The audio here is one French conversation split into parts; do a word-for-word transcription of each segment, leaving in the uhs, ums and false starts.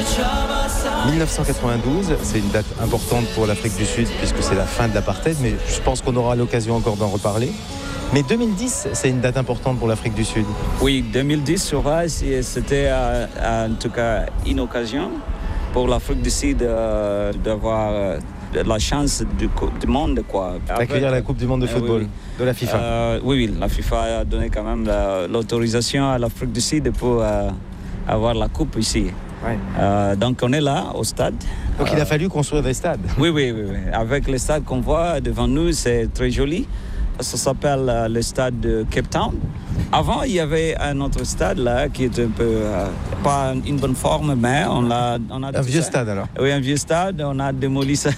dix-neuf cent quatre-vingt-douze, c'est une date importante pour l'Afrique du Sud puisque c'est la fin de l'apartheid, mais je pense qu'on aura l'occasion encore d'en reparler. Mais deux mille dix, c'est une date importante pour l'Afrique du Sud. Oui, deux mille dix sera, c'était euh, en tout cas une occasion pour l'Afrique du Sud euh, d'avoir euh, la chance du, du monde, quoi. D'accueillir la Coupe du Monde de football, euh, oui, oui. de la FIFA. Euh, oui, oui, la FIFA a donné quand même la, l'autorisation à l'Afrique du Sud pour euh, avoir la Coupe ici. Ouais. Euh, donc on est là au stade. Donc il a fallu construire des stades. Oui, oui, oui, oui. Avec les stades qu'on voit devant nous, c'est très joli. Ça s'appelle euh, le stade de Cape Town. Avant, il y avait un autre stade là qui était un peu euh, pas une bonne forme, mais on a, on a un vieux ça. stade alors. Oui, un vieux stade. On a démoli ça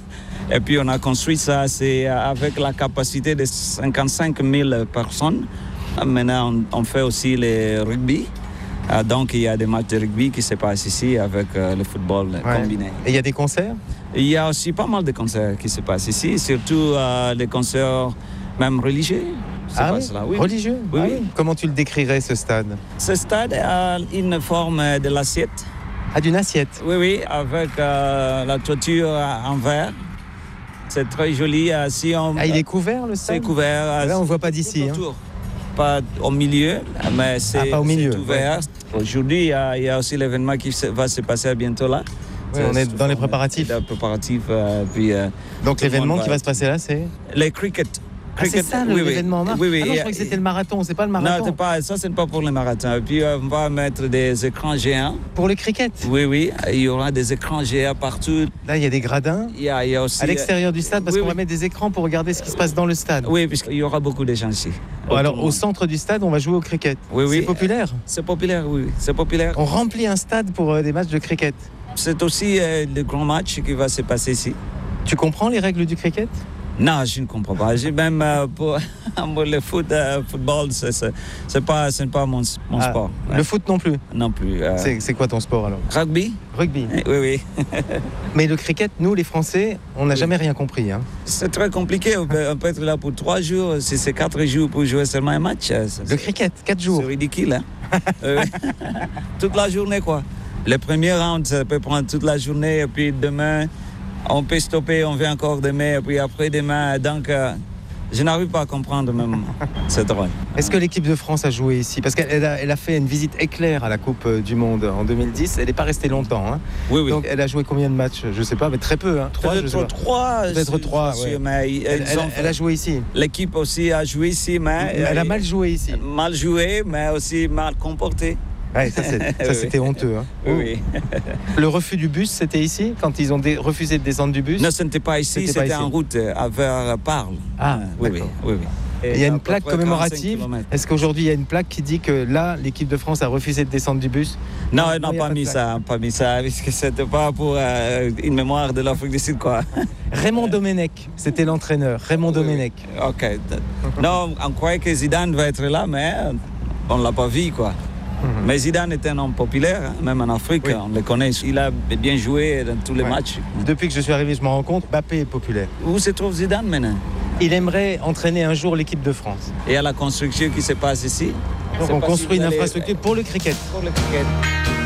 et puis on a construit ça. C'est avec la capacité de cinquante-cinq mille personnes. Maintenant, on, on fait aussi les rugby. Euh, donc, il y a des matchs de rugby qui se passent ici avec euh, le football ouais. combiné. Et il y a des concerts? Il y a aussi pas mal de concerts qui se passent ici, surtout euh, des concerts même religieux. Ah oui? Là. Oui. Religieux? Oui, ah oui. Comment tu le décrirais, ce stade? Ce stade a une forme de l'assiette. Ah, d'une assiette? Oui, oui, avec euh, la toiture en verre. C'est très joli. Euh, si on, ah, il est couvert, le stade? C'est couvert. Euh, Là, on ne voit pas d'ici. Hein. Pas au milieu, mais c'est, ah, pas au milieu, c'est ouvert. Ouais. Aujourd'hui, il y, a, il y a aussi l'événement qui va se passer bientôt là. Oui, on est dans les préparatifs. Les préparatifs euh, puis, euh, Donc l'événement qui va, va se passer là, c'est les cricket. Ah, c'est ça le, oui, l'événement en mars. Oui, oui. Ah non, je crois que c'était le marathon, c'est pas le marathon. Non, c'est pas, ça, c'est pas pour le marathon. Et puis, on va mettre des écrans géants. Pour le cricket? Oui, oui. Il y aura des écrans géants partout. Là, il y a des gradins. Il y a, il y a aussi... À l'extérieur du stade, parce oui, qu'on oui. va mettre des écrans pour regarder ce qui se passe dans le stade. Oui, puisqu'il y aura beaucoup de gens ici. Bon, alors, au centre du stade, on va jouer au cricket. Oui, oui. C'est populaire? C'est populaire, oui. C'est populaire. On remplit un stade pour euh, des matchs de cricket. C'est aussi euh, le grand match qui va se passer ici. Tu comprends les règles du cricket? Non, je ne comprends pas. J'ai même euh, pour, pour le foot, euh, football, c'est, c'est, c'est pas, c'est pas mon, mon ah, sport. Le ouais. foot non plus? Non plus. Euh... C'est, c'est quoi ton sport alors? Rugby. Rugby. Oui, oui. Mais le cricket, nous les Français, on n'a oui. jamais rien compris. Hein. C'est très compliqué. On peut, on peut être là pour trois jours. Si c'est quatre jours pour jouer seulement un match. Le cricket, quatre jours. C'est ridicule. Hein? euh, toute la journée, quoi. Le premier round, ça peut prendre toute la journée. Et puis demain, on peut stopper, on vient encore demain. Et puis après demain, donc... Euh, je n'arrive pas à comprendre même. C'est drôle. Est-ce que l'équipe de France a joué ici? Parce qu'elle a, elle a fait une visite éclair à la Coupe du Monde en deux mille dix. Elle n'est pas restée longtemps. Hein. Oui, oui. Donc elle a joué combien de matchs? Je ne sais pas, mais très peu. Hein. Trois, Peut-être trois. Peut-être trois. Ouais. Ouais. Mais elle, elle, elle a joué ici. L'équipe aussi a joué ici, mais... mais elle a mal joué ici. Mal joué, mais aussi mal comporté. Ouais, ça, c'est, ça c'était oui. honteux. Hein. Oui, oui. Le refus du bus, c'était ici, quand ils ont dé- refusé de descendre du bus? Non, ce n'était pas ici, c'était, c'était pas ici. En route vers Parle. Ah, oui, oui, oui, oui. Et il y a une plaque commémorative. Est-ce qu'aujourd'hui il y a une plaque qui dit que là, l'équipe de France a refusé de descendre du bus? Non, ils n'ont pas, pas mis ça, pas mis ça, parce que c'était pas pour euh, une mémoire de l'Afrique du Sud, quoi. Raymond Domenech, c'était l'entraîneur. Raymond oui, Domenech. Ok. Non, on croyait que Zidane va être là, mais on ne l'a pas vu, quoi. Mm-hmm. Mais Zidane est un homme populaire, hein, même en Afrique, oui. On le connaît. Il a bien joué dans tous les ouais. matchs. Depuis que je suis arrivé, je me rends compte, Mbappé est populaire. Où se trouve Zidane maintenant? Il aimerait entraîner un jour l'équipe de France. Et à la construction qui se passe ici? Donc on construit une infrastructure pour le cricket. Pour le cricket.